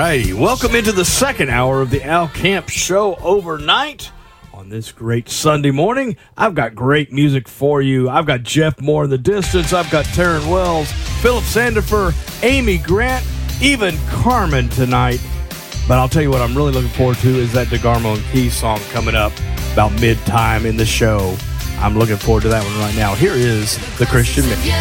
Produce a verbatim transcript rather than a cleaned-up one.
righty. Welcome into the second hour of the Al Camp Show overnight on this great Sunday morning. I've got great music for you. I've got Jeff Moore in the distance. I've got Taryn Wells, Philip Sandifer, Amy Grant, even Carmen tonight. But I'll tell you what I'm really looking forward to is that DeGarmo and Keys song coming up about mid-time in the show. I'm looking forward to that one right now. Here is the Christian Mix.